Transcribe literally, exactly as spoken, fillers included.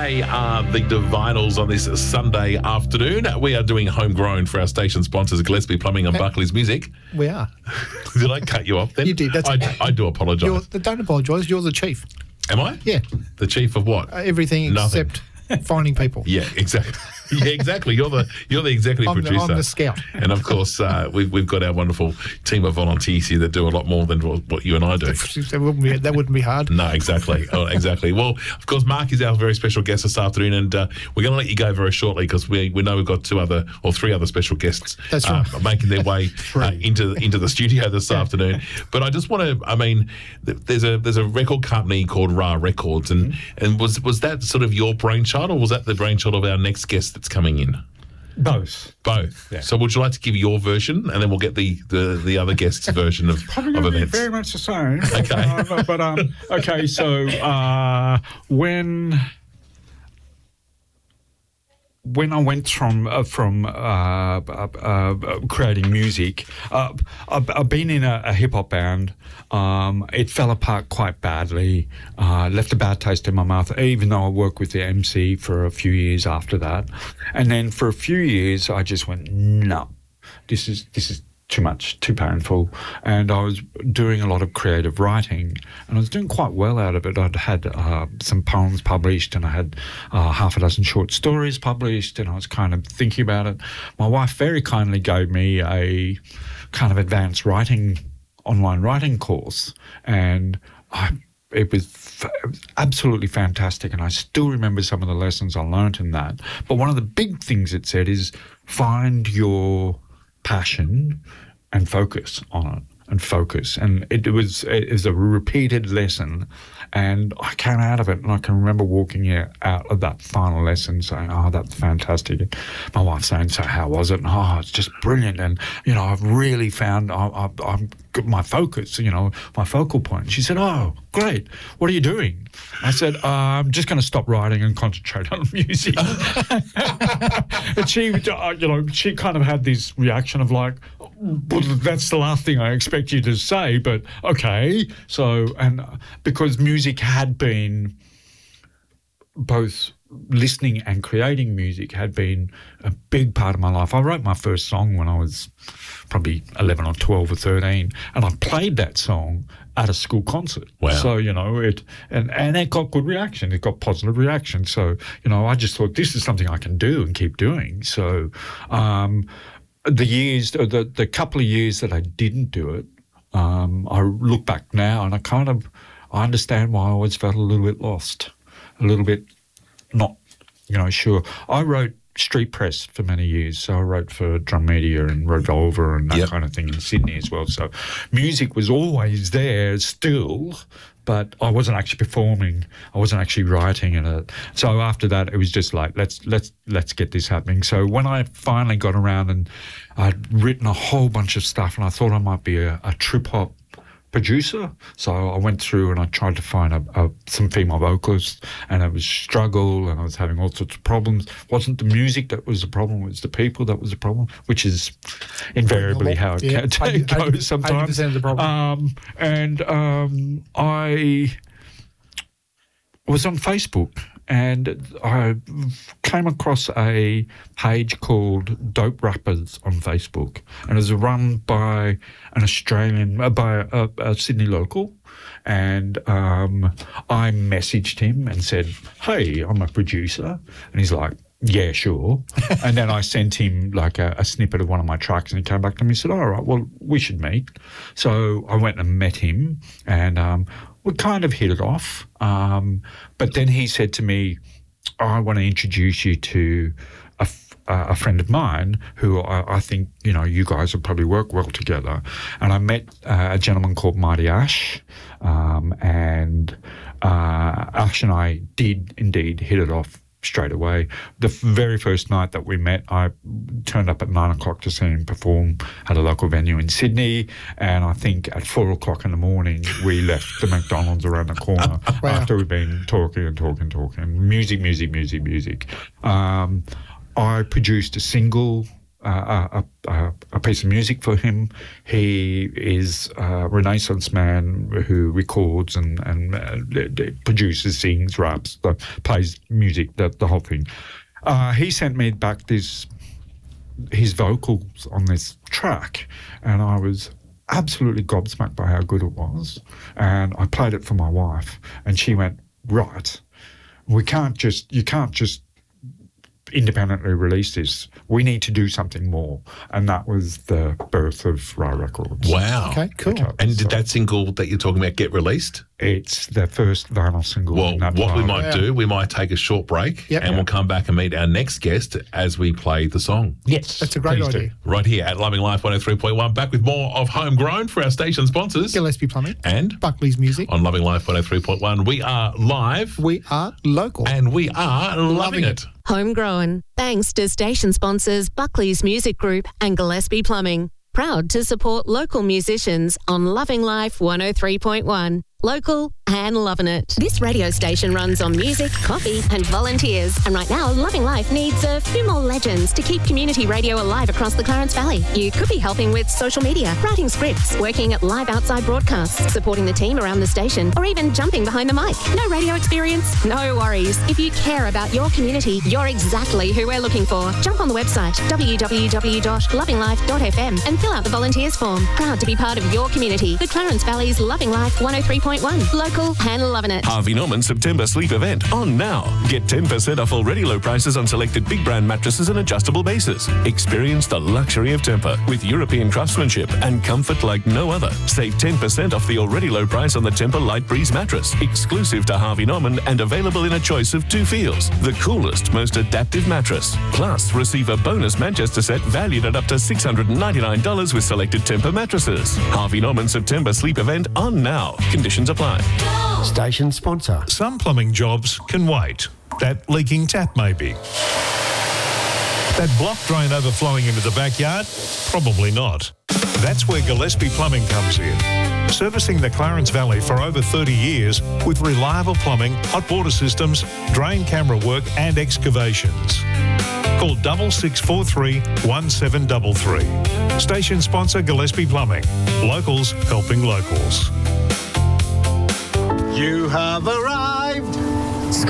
They are the Divinals on this Sunday afternoon. We are doing homegrown for our station sponsors, Gillespie Plumbing and Buckley's Music. We are. Did I cut you off then? You did. That's I, okay. I do apologise. You're, don't apologise. You're the chief. Am I? Yeah. The chief of what? Uh, everything Nothing. except finding people. Yeah, exactly. Yeah, exactly. You're the you're the executive I'm the, producer. I'm the scout. And of course, uh, we've we've got our wonderful team of volunteers here that do a lot more than what, what you and I do. That wouldn't be, that wouldn't be hard. No, exactly. Oh, exactly. Well, of course, Mark is our very special guest this afternoon, and uh, we're going to let you go very shortly because we we know we've got two other or three other special guests That's uh, right. making their way uh, into into the studio this afternoon. But I just want to, I mean, th- there's a there's a record company called Ra Records, and Mm-hmm. and was was that sort of your brainchild, or was that the brainchild of our next guest that's coming in? Both. Both. Yeah. So would you like to give your version, and then we'll get the the, the other guest's version of, Probably of going to be events? very much the same. Okay. Uh, but, but um, okay. So uh, when when I went from uh, from uh, uh, uh, creating music, uh, I've, I've been in a, a hip hop band. Um, it fell apart quite badly. Uh, left a bad taste in my mouth. Even though I worked with the M C for a few years after that, and then for a few years I just went, no, this is this is. too much, too painful. And I was doing a lot of creative writing, and I was doing quite well out of it. I'd had uh, some poems published, and I had uh, half a dozen short stories published, and I was kind of thinking about it. My wife very kindly gave me a kind of advanced writing, online writing course, and I It was, f- it was absolutely fantastic, and I still remember some of the lessons I learnt in that. But one of the big things it said is find your passion and focus on it, and focus. And it was it was a repeated lesson, and I came out of it, and I can remember walking out of that final lesson saying, oh, that's fantastic. And my wife saying, so how was it? And, oh, it's just brilliant. And, you know, I've really found I, I, I'm got my focus, you know, my focal point. She said, oh, great. What are you doing? I said, uh, I'm just going to stop writing and concentrate on music. And she, uh, you know, she kind of had this reaction of like, well, that's the last thing I expect you to say, but okay. So, and because music had been both listening and creating music had been a big part of my life. I wrote my first song when I was probably eleven or twelve or thirteen, and I played that song at a school concert. Wow. So, you know, it and, and it got good reaction. It got positive reaction. So, you know, I just thought this is something I can do and keep doing. So um, the years, the, the couple of years that I didn't do it, um, I look back now and I kind of, I understand why I always felt a little bit lost, a little bit not, you know, sure. I wrote street press for many years. So I wrote for Drum Media and Revolver and that Yep. kind of thing in Sydney as well. So music was always there still, but I wasn't actually performing. I wasn't actually writing in it. So after that, it was just like, let's let's let's get this happening. So when I finally got around and I'd written a whole bunch of stuff, and I thought I might be a, a trip hop producer. So I went through and I tried to find a, a, some female vocalists, and it was struggle, and I was having all sorts of problems. It wasn't the music that was the problem, it was the people that was the problem, which is invariably how it Yeah, ca- eighty- goes sometimes. eighty percent of the problem. Um, and um, I was on Facebook, and I came across a page called Dope Rappers on Facebook, and it was run by an Australian, uh, by a, a Sydney local, and um, I messaged him and said, hey, I'm a producer, and he's like, yeah, sure. And then I sent him like a, a snippet of one of my tracks, and he came back to me and said, all right, well, we should meet. So I went and met him, and um, we kind of hit it off. Um, but then he said to me, I want to introduce you to a, f- uh, a friend of mine who I, I think, you know, you guys would probably work well together. And I met uh, a gentleman called Mighty Ash, um, and uh, Ash and I did indeed hit it off straight away. The very first night that we met, I turned up at nine o'clock to see him perform at a local venue in Sydney, and I think at four o'clock in the morning we left the McDonald's around the corner Wow. after we'd been talking and talking and talking. Music, music, music, music. Um, I produced a single uh, a, a, a piece of music for him. He is a Renaissance man who records and, and uh, produces, sings, raps, uh, plays music, the, the whole thing. Uh, he sent me back this his vocals on this track, and I was absolutely gobsmacked by how good it was. And I played it for my wife, and she went, right, we can't just, you can't just independently release this. We need to do something more. And that was the birth of Ra Records. Wow. Okay, cool. Okay. And did So that single that you're talking about get released? it's their first vinyl single. Well, in that what we time. might Yeah. do, we might take a short break Yep. and Yeah. we'll come back and meet our next guest as we play the song. Yes. That's a great please do. idea. Right here at Loving Life one oh three point one. Back with more of Homegrown for our station sponsors. Gillespie Plumbing, And Buckley's Music. on Loving Life one oh three point one, we are live We are local. and we are loving, Loving it. it. Homegrown, thanks to station sponsors Buckley's Music Group and Gillespie Plumbing. Proud to support local musicians on Loving Life one oh three point one. Local and loving it. This radio station runs on music, coffee and volunteers. And right now, Loving Life needs a few more legends to keep community radio alive across the Clarence Valley. You could be helping with social media, writing scripts, working at live outside broadcasts, supporting the team around the station, or even jumping behind the mic. No radio experience? No worries. If you care about your community, you're exactly who we're looking for. Jump on the website w w w dot loving life dot f m and fill out the volunteers form. Proud to be part of your community. The Clarence Valley's Loving Life one oh three point one. Local and loving it. Harvey Norman September Sleep Event on now. Get ten percent off already low prices on selected big brand mattresses and adjustable bases. Experience the luxury of Tempur with European craftsmanship and comfort like no other. Save ten percent off the already low price on the Tempur Light Breeze mattress, exclusive to Harvey Norman and available in a choice of two feels. The coolest, most adaptive mattress. Plus, receive a bonus Manchester set valued at up to six hundred ninety-nine dollars with selected Tempur mattresses. Harvey Norman September Sleep Event on now. Conditions apply. Station sponsor. Some plumbing jobs can wait. That leaking tap, maybe. That block drain overflowing into the backyard? Probably not. That's where Gillespie Plumbing comes in. Servicing the Clarence Valley for over thirty years with reliable plumbing, hot water systems, drain camera work and excavations. Call double six four three one seven three three. Station sponsor Gillespie Plumbing. Locals helping locals. You have arrived.